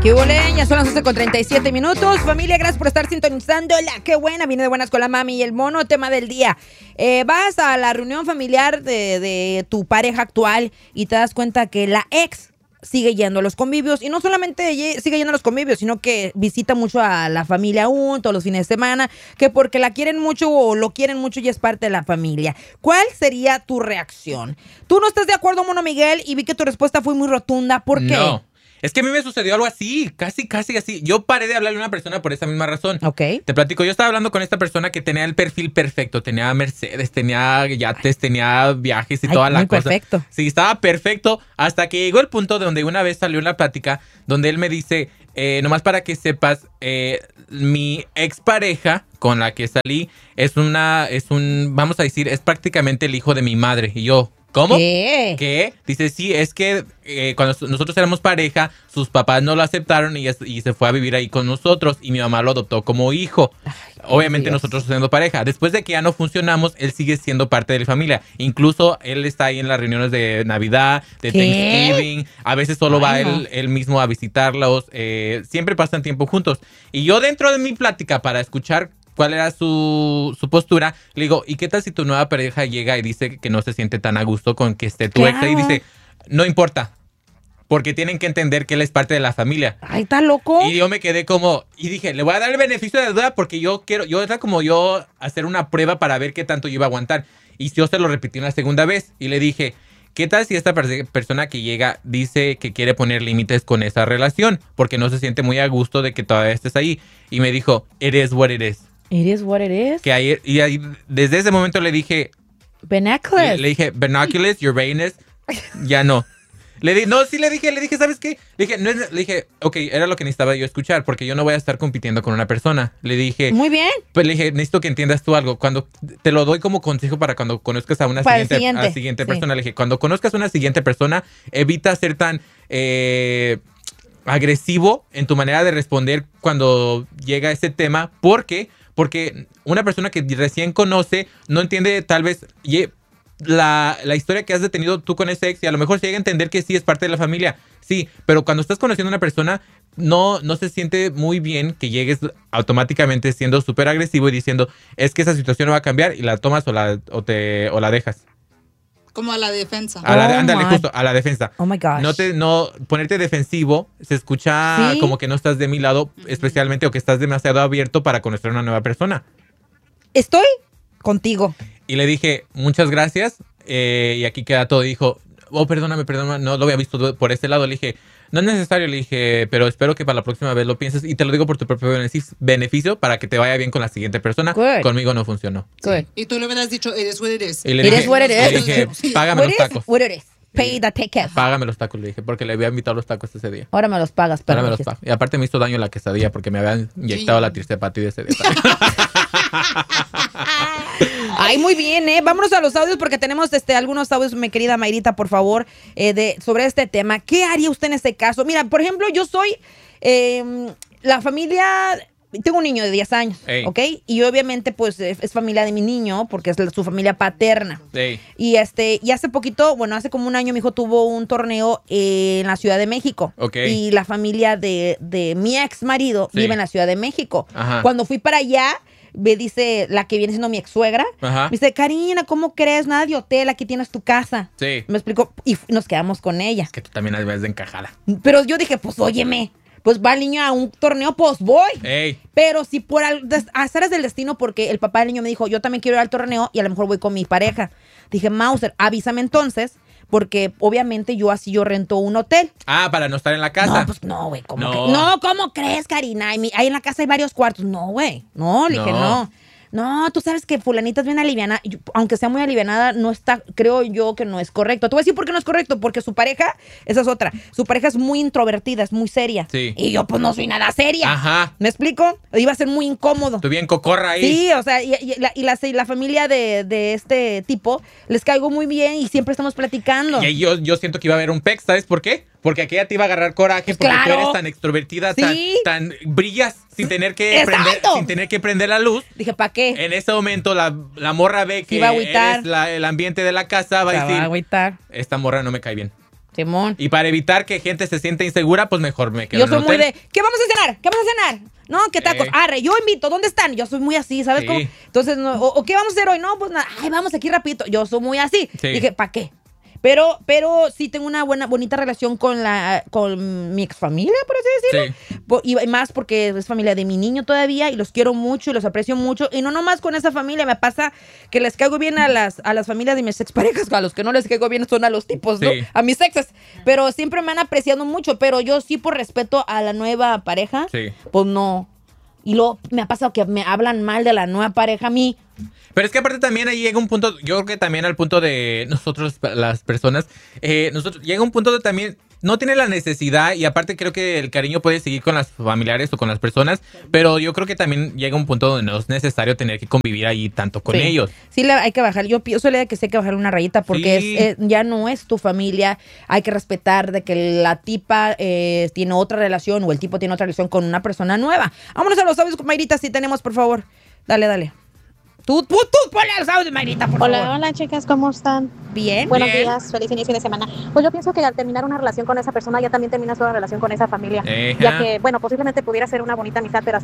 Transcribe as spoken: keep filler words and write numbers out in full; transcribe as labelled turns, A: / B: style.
A: ¿Qué huele? Ya son las once con treinta y siete minutos. Familia, gracias por estar sintonizando la Qué Buena. Viene de buenas con la mami y el mono. Tema del día. Eh, vas a la reunión familiar de, de tu pareja actual y te das cuenta que la ex sigue yendo a los convivios. Y no solamente sigue yendo a los convivios, sino que visita mucho a la familia aún, todos los fines de semana, que porque la quieren mucho o lo quieren mucho y es parte de la familia. ¿Cuál sería tu reacción? Tú no estás de acuerdo, mono Miguel, y vi que tu respuesta fue muy rotunda. ¿Por qué?
B: No. Es que a mí me sucedió algo así, casi, casi así. Yo paré de hablarle a una persona por esa misma razón.
A: Ok.
B: Te platico, yo estaba hablando con esta persona que tenía el perfil perfecto. Tenía Mercedes, tenía yates, tenía viajes y
A: Ay,
B: toda la
A: muy
B: cosa.
A: perfecto.
B: Sí, estaba perfecto hasta que llegó el punto de donde una vez salió una plática donde él me dice, eh, nomás para que sepas, eh, mi expareja con la que salí es una, es un, vamos a decir, es prácticamente el hijo de mi madre. Y yo... ¿Cómo?
A: ¿Qué?
B: ¿Qué? Dice, sí, es que eh, cuando nosotros éramos pareja, sus papás no lo aceptaron y, es, y se fue a vivir ahí con nosotros y mi mamá lo adoptó como hijo. Ay, obviamente Dios. Nosotros siendo pareja. Después de que ya no funcionamos, él sigue siendo parte de la familia. Incluso él está ahí en las reuniones de Navidad, de
A: ¿Qué?
B: Thanksgiving. A veces solo
A: Ay,
B: va
A: no.
B: él, él mismo a visitarlos. Eh, siempre pasan tiempo juntos. Y yo dentro de mi plática para escuchar cuál era su, su postura, le digo, ¿y qué tal si tu nueva pareja llega y dice que no se siente tan a gusto con que esté tu
A: Claro.
B: ex? Y dice, no importa, porque tienen que entender que él es parte de la familia.
A: Ay, ¿está loco?
B: Y yo me quedé como, y dije, le voy a dar el beneficio de la duda porque yo quiero, yo era como yo hacer una prueba para ver qué tanto yo iba a aguantar. Y yo se lo repetí una segunda vez y le dije, ¿qué tal si esta per- persona que llega dice que quiere poner límites con esa relación? Porque no se siente muy a gusto de que todavía estés ahí. Y me dijo, it is what it is.
A: It is what it is.
B: Que ahí, y ahí, desde ese momento le dije,
A: Binoculars.
B: le, le dije, binoculars, your Venus, ya no. Le di, no, sí le dije, le dije, ¿sabes qué? Le dije, no, es- le dije, ok, era lo que necesitaba yo escuchar, porque yo no voy a estar compitiendo con una persona. Le dije,
A: Muy bien.
B: pues le dije, necesito que entiendas tú algo. Cuando te lo doy como consejo para cuando conozcas a una
A: Para el
B: siguiente,
A: siguiente,
B: a siguiente
A: sí.
B: persona, le dije, cuando conozcas a una siguiente persona, evita ser tan eh, agresivo en tu manera de responder cuando llega ese tema, porque porque una persona que recién conoce no entiende tal vez ye- la, la historia que has tenido tú con ese ex y a lo mejor se llega a entender que sí es parte de la familia, sí, pero cuando estás conociendo a una persona no, no se siente muy bien que llegues automáticamente siendo súper agresivo y diciendo es que esa situación no va a cambiar y la tomas o la, o te, o la dejas.
C: Como a la defensa.
B: A la,
A: Oh,
B: ándale,
A: my-
B: justo, a la defensa.
A: Oh my gosh.
B: No te, no, ponerte defensivo se escucha
A: Sí.
B: como que no estás de mi lado, especialmente, o que estás demasiado abierto para conocer a una nueva persona.
A: Estoy contigo.
B: Y le dije, muchas gracias, eh, y aquí queda todo. Y dijo, oh, perdóname, perdóname, no lo había visto por este lado. Le dije, no es necesario, le dije, pero espero que para la próxima vez lo pienses. Y te lo digo por tu propio benefic- beneficio, para que te vaya bien con la siguiente persona.
A: Good.
B: Conmigo no funcionó.
A: Good.
C: Y tú le hubieras dicho, it is what it is.
B: Y le
A: It
B: dije,
A: is what it
B: le
A: is.
B: dije, págame
A: What
B: los
A: it is,
B: tacos.
A: what it is. Pay the ticket.
B: Págame los tacos, le dije, porque le había invitado los tacos ese día.
A: Ahora me los pagas, pero
B: Ahora me los pago. Y aparte me hizo daño la quesadilla porque me habían inyectado
C: Sí.
B: la tircepatida ese día.
A: Ay, muy bien, ¿eh? Vámonos a los audios porque tenemos este, algunos audios, mi querida Mayrita, por favor, eh, de, sobre este tema. ¿Qué haría usted en este caso? Mira, por ejemplo, yo soy eh, la familia... Tengo un niño de diez años,
B: Ey.
A: ¿ok? Y obviamente, pues, es, es familia de mi niño porque es la- su familia paterna.
B: Ey.
A: Y este, y hace poquito, bueno, hace como un año mi hijo tuvo un torneo eh, en la Ciudad de México.
B: Ok.
A: Y la familia de, de mi ex marido
B: Sí.
A: vive en la Ciudad de México.
B: Ajá.
A: Cuando fui para allá, me dice la que viene siendo mi ex suegra,
B: Ajá.
A: me dice, Karina, ¿cómo crees? Nada de hotel, aquí tienes tu casa.
B: Sí.
A: Me explicó, y f- nos quedamos con ella.
B: Que tú también debes de encajada.
A: Pero yo dije, pues óyeme, pues va el niño a un torneo, pues voy.
B: Ey.
A: Pero si por al- des- azares del destino, porque el papá del niño me dijo, yo también quiero ir al torneo y a lo mejor voy con mi pareja. Dije, Mauser, avísame entonces, porque obviamente yo así yo rento un hotel.
B: Ah, para no estar en la casa.
A: No, pues no, güey, ¿cómo
B: No.
A: cre- no, ¿cómo crees, Karina? Ahí mi- ahí en la casa hay varios cuartos. No, güey, no, le dije,
B: No.
A: no. No, tú sabes que fulanita es bien alivianada. Yo- aunque sea muy alivianada, no está, creo yo que no es correcto. Te voy a decir por qué no es correcto, porque su pareja, esa es otra, su pareja es muy introvertida, es muy seria.
B: Sí.
A: Y yo pues no soy nada seria.
B: Ajá.
A: ¿Me explico? Iba a ser muy incómodo.
B: Tú bien cocorra ahí.
A: Sí, o sea, y, y la, y la, y la familia de, de este tipo les caigo muy bien y siempre estamos platicando.
B: Y ahí yo, yo siento que iba a haber un pex, ¿sabes por qué? Porque aquella te iba a agarrar coraje
A: Pues
B: porque tú
A: claro.
B: eres tan extrovertida,
A: Sí.
B: tan, tan brillas sin tener que
A: Exacto.
B: prender, sin tener que prender la luz.
A: Dije, ¿para qué?
B: En ese momento la, la morra ve
A: Se
B: que
A: iba a agüitar.
B: eres la- el ambiente de la casa, va
A: Se
B: a
A: va a
B: decir,
A: agüitar.
B: esta morra no me cae bien.
A: Simón.
B: Y para evitar que gente se sienta insegura, pues mejor me quedo
A: Yo
B: en
A: soy
B: el
A: muy
B: hotel.
A: de, ¿qué vamos a cenar? ¿Qué vamos a cenar? No, ¿qué tacos?
B: Eh.
A: Arre, yo invito, ¿dónde están? Yo soy muy así, ¿sabes
B: Sí.
A: cómo? Entonces, no, o, o ¿qué vamos a hacer hoy? No, pues nada, ay, vamos aquí rapidito. Yo soy muy así.
B: Sí.
A: Dije, ¿para qué? Pero, pero sí tengo una buena, bonita relación con la, con mi ex familia, por así decirlo.
B: Sí.
A: Po- Y más porque es familia de mi niño todavía y los quiero mucho y los aprecio mucho. Y no nomás con esa familia, me pasa que les caigo bien a las, a las familias de mis exparejas, a los que no les caigo bien son a los tipos, ¿no?
B: Sí.
A: A mis exes. Pero siempre me han apreciado mucho, pero yo sí por respeto a la nueva pareja,
B: Sí.
A: pues no. Y luego me ha pasado que me hablan mal de la nueva pareja a mí.
B: Pero es que aparte también ahí llega un punto, yo creo que también al punto de nosotros, las personas, eh, nosotros llega un punto de también no tiene la necesidad y aparte creo que el cariño puede seguir con las familiares o con las personas, pero yo creo que también llega un punto donde no es necesario tener que convivir ahí tanto con
A: Sí.
B: ellos.
A: Sí, le hay que bajar. Yo pienso la idea que sí hay que bajar una rayita porque
B: Sí.
A: es, eh, ya no es tu familia. Hay que respetar de que la tipa eh, tiene otra relación o el tipo tiene otra relación con una persona nueva. Vámonos a los audios, Mayrita, si tenemos, por favor. Dale, dale. Tú, tú, tú, ponle los audios, Mayrita, por
D: Hola,
A: favor.
D: hola chicas, ¿cómo están?
A: Bien.
D: Buenos
B: Bien.
D: días, feliz inicio de semana. Pues yo pienso que al terminar una relación con esa persona ya también terminas toda relación con esa familia.
B: Ejá.
D: Ya que, bueno, posiblemente pudiera ser una bonita amistad, pero